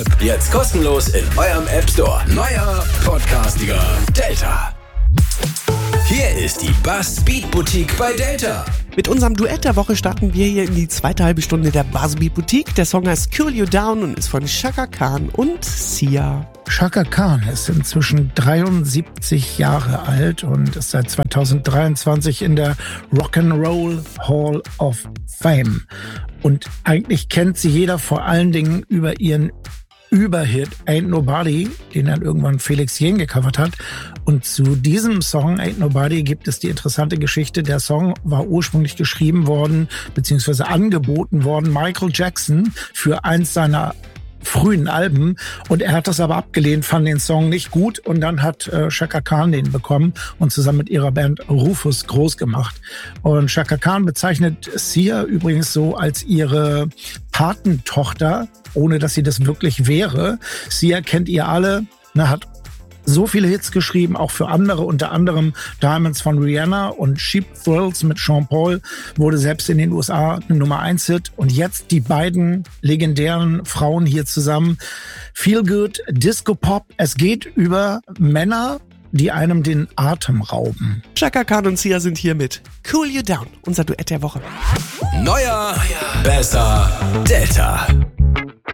Jetzt kostenlos in eurem App Store. Neuer Podcastiger Delta. Hier ist die Buzz Beat Boutique bei Delta. Mit unserem Duett der Woche starten wir hier in die zweite halbe Stunde der Buzz Beat Boutique. Der Song heißt Cool You Down und ist von Chaka Khan und Sia. Chaka Khan ist inzwischen 73 Jahre alt und ist seit 2023 in der Rock'n'Roll Hall of Fame. Und eigentlich kennt sie jeder vor allen Dingen über ihren Überhit Ain't Nobody, den dann irgendwann Felix Jähn gecovert hat. Und zu diesem Song Ain't Nobody gibt es die interessante Geschichte. Der Song war ursprünglich geschrieben worden, beziehungsweise angeboten worden, Michael Jackson für eins seiner frühen Alben, und er hat das aber abgelehnt, fand den Song nicht gut, und dann hat Chaka Khan den bekommen und zusammen mit ihrer Band Rufus groß gemacht. Und Chaka Khan bezeichnet Sia übrigens so als ihre Patentochter, ohne dass sie das wirklich wäre. Sia kennt ihr alle, hat so viele Hits geschrieben, auch für andere, unter anderem Diamonds von Rihanna und Cheap Thrills mit Sean Paul wurde selbst in den USA eine Nummer-1-Hit. Und jetzt die beiden legendären Frauen hier zusammen. Feel Good, Disco Pop. Es geht über Männer, die einem den Atem rauben. Chaka Khan und Sia sind hier mit Cool You Down, unser Duett der Woche. Neuer, besser, Delta.